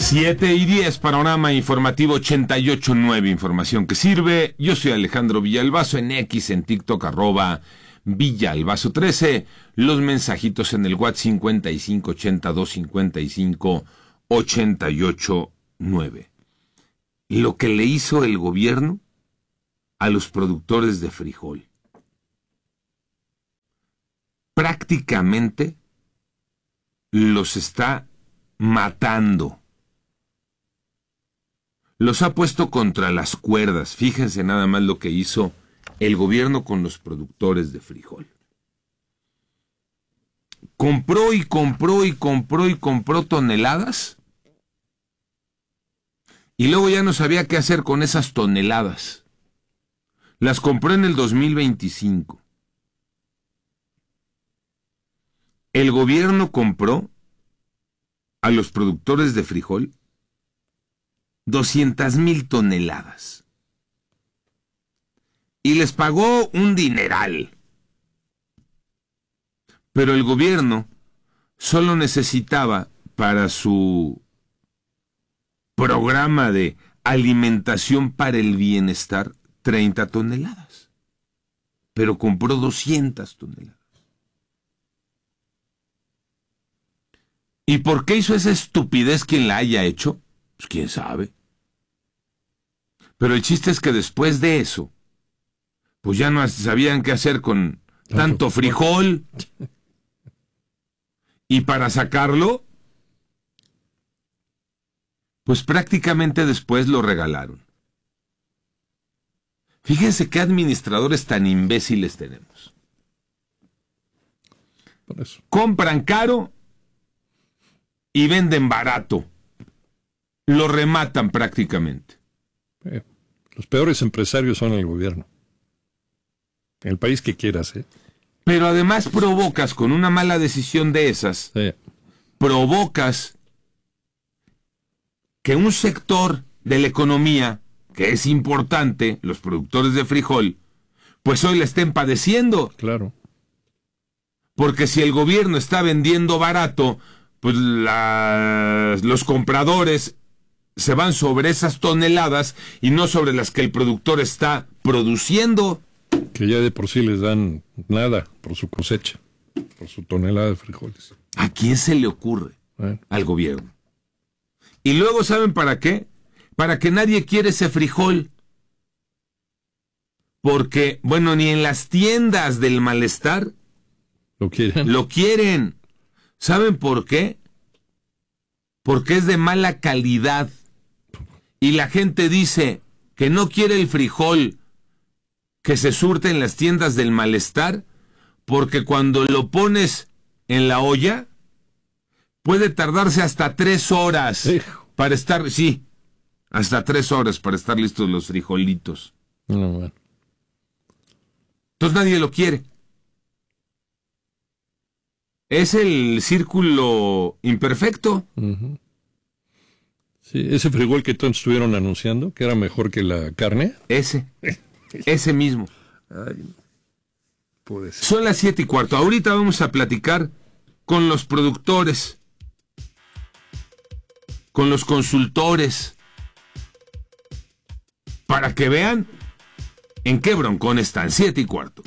7:10, panorama informativo 88.9, información que sirve. Yo soy Alejandro Villalbazo, en X, en TikTok, @Villalbazo13. Los mensajitos en el WhatsApp 55825588.9. Lo que le hizo el gobierno a los productores de frijol. Prácticamente los está matando. Los ha puesto contra las cuerdas. Fíjense nada más lo que hizo el gobierno con los productores de frijol. Compró y compró y compró y compró toneladas. Y luego ya no sabía qué hacer con esas toneladas. Las compró en el 2025. El gobierno compró a los productores de frijol 200,000 toneladas. Y les pagó un dineral. Pero el gobierno solo necesitaba para su programa de alimentación para el bienestar 30 toneladas. Pero compró 200 toneladas. ¿Y por qué hizo esa estupidez quien la haya hecho? Pues quién sabe. Pero el chiste es que después de eso, pues ya no sabían qué hacer con tanto frijol. Y para sacarlo, pues prácticamente después lo regalaron. Fíjense qué administradores tan imbéciles tenemos. Por eso. Compran caro y venden barato. Lo rematan prácticamente. Los peores empresarios son el gobierno. En el país que quieras, ¿eh? Pero además provocas, con una mala decisión de esas, Sí. provocas que un sector de la economía, que es importante, los productores de frijol, pues hoy la estén padeciendo. Claro. Porque si el gobierno está vendiendo barato, pues los compradores se van sobre esas toneladas y no sobre las que el productor está produciendo. Que ya de por sí les dan nada por su cosecha, por su tonelada de frijoles. ¿A quién se le ocurre? Al gobierno. Y luego, ¿saben para qué? Para que nadie quiere ese frijol. Porque, bueno, ni en las tiendas del malestar ¿Lo quieren? lo quieren. ¿Saben por qué? Porque es de mala calidad. Y la gente dice que no quiere el frijol que se surte en las tiendas del malestar, porque cuando lo pones en la olla, puede tardarse hasta 3 horas para estar, sí, hasta 3 horas para estar listos los frijolitos. No, bueno. Entonces nadie lo quiere. Es el círculo imperfecto. Uh-huh. Sí, ese frijol que todos estuvieron anunciando, que era mejor que la carne. Ese mismo. Ay, puede ser. Son las 7:15. Ahorita vamos a platicar con los productores, con los consultores, para que vean en qué broncón están. 7:15.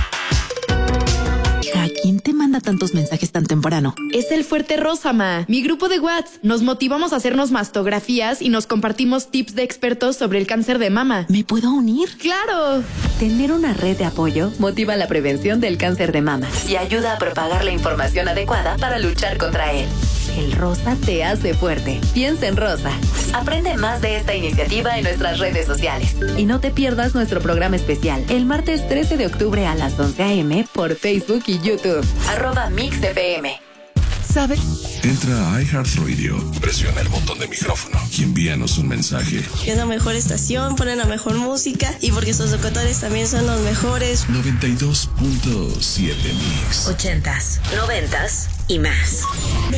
¿Quién te manda tantos mensajes tan temprano? Es el Fuerte Rosa, ma. Mi grupo de WhatsApp. Nos motivamos a hacernos mastografías y nos compartimos tips de expertos sobre el cáncer de mama. ¿Me puedo unir? ¡Claro! Tener una red de apoyo motiva la prevención del cáncer de mama y ayuda a propagar la información adecuada para luchar contra él. El rosa te hace fuerte. Piensa en rosa. Aprende más de esta iniciativa en nuestras redes sociales. Y no te pierdas nuestro programa especial el martes 13 de octubre a las 11 a.m. por Facebook y YouTube. @MixFM. ¿Sabes? Entra a iHeartRadio, presiona el botón de micrófono y envíanos un mensaje. Es la mejor estación, ponen la mejor música y porque sus locutores también son los mejores. 92.7 Mix. 80s, 90s y más.